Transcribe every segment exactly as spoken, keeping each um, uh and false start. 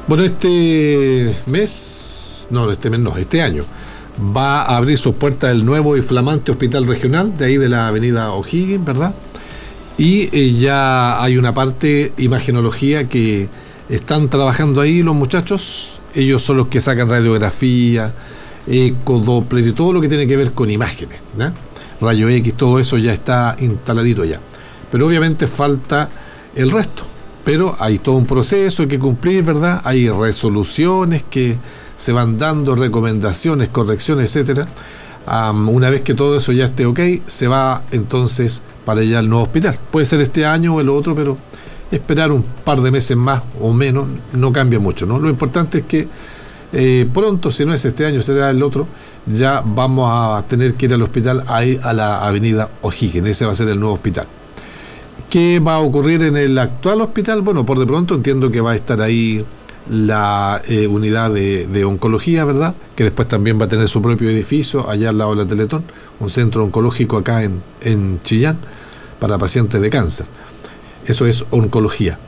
Bueno, este mes, no, este mes no, este año, va a abrir sus puertas el nuevo y flamante hospital regional, de ahí de la avenida O'Higgins, ¿verdad? Y eh, ya hay una parte, imagenología, que están trabajando ahí los muchachos. Ellos son los que sacan radiografía, eco, doppler y todo lo que tiene que ver con imágenes, ¿no? Rayo X, todo eso ya está instaladito ya. Pero obviamente falta el resto. Pero hay todo un proceso que cumplir, ¿verdad? Hay resoluciones que se van dando, recomendaciones, correcciones, etcétera. Um, una vez que todo eso ya esté ok, se va entonces para allá al nuevo hospital. Puede ser este año o el otro, pero esperar un par de meses más o menos no cambia mucho, ¿no? Lo importante es que eh, pronto, si no es este año, será el otro, ya vamos a tener que ir al hospital, ahí a la avenida O'Higgins. Ese va a ser el nuevo hospital. ¿Qué va a ocurrir en el actual hospital? Bueno, por de pronto entiendo que va a estar ahí la eh, unidad de, de oncología, ¿verdad? Que después también va a tener su propio edificio allá al lado de la Teletón, un centro oncológico acá en, en Chillán para pacientes de cáncer. Eso es oncología.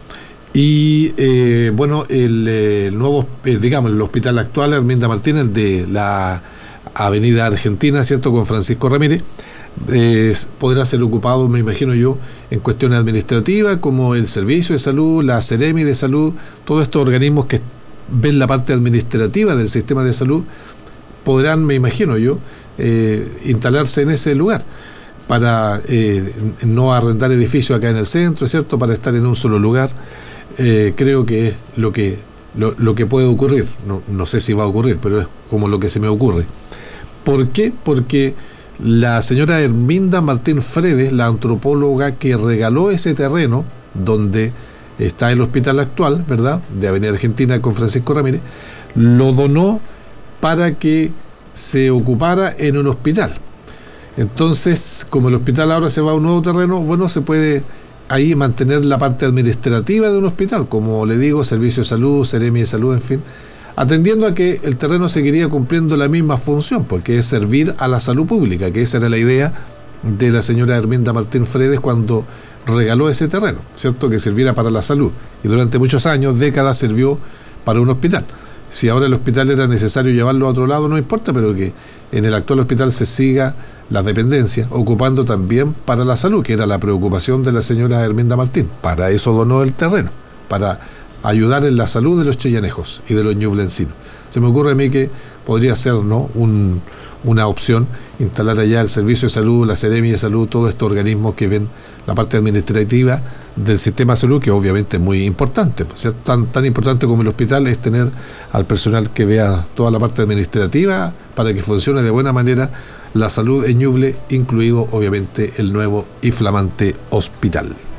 Y eh, bueno, el, el nuevo, eh, digamos, el hospital actual, Arminda Martínez, de la avenida Argentina, ¿cierto? Con Francisco Ramírez. Eh, podrá ser ocupado, me imagino yo, en cuestiones administrativas como el Servicio de Salud, la Seremi de Salud, todos estos organismos que ven la parte administrativa del sistema de salud, podrán, me imagino yo, eh, instalarse en ese lugar para eh, no arrendar edificios acá en el centro, ¿cierto? Para estar en un solo lugar. Eh, creo que es lo que, lo, lo que puede ocurrir. No, no sé si va a ocurrir, pero es como lo que se me ocurre. ¿Por qué? Porque la señora Herminda Martín Fredes, la antropóloga que regaló ese terreno donde está el hospital actual, ¿verdad?, de Avenida Argentina con Francisco Ramírez, lo donó para que se ocupara en un hospital. Entonces, como el hospital ahora se va a un nuevo terreno, bueno, se puede ahí mantener la parte administrativa de un hospital, como le digo, Servicio de Salud, Seremi de Salud, en fin, atendiendo a que el terreno seguiría cumpliendo la misma función, porque es servir a la salud pública, que esa era la idea de la señora Herminda Martín Fredes cuando regaló ese terreno, ¿cierto? Que sirviera para la salud. Y durante muchos años, décadas, sirvió para un hospital. Si ahora el hospital era necesario llevarlo a otro lado, no importa, pero que en el actual hospital se siga las dependencias ocupando también para la salud, que era la preocupación de la señora Herminda Martín. Para eso donó el terreno, para ayudar en la salud de los chillanejos y de los ñublencinos. Se me ocurre a mí que podría ser, ¿no?, un, una opción instalar allá el Servicio de Salud, la Seremi de Salud, todos estos organismos que ven la parte administrativa del sistema de salud, que obviamente es muy importante. ¿Cierto? Tan, tan importante como el hospital es tener al personal que vea toda la parte administrativa para que funcione de buena manera la salud en Ñuble, incluido obviamente el nuevo y flamante hospital.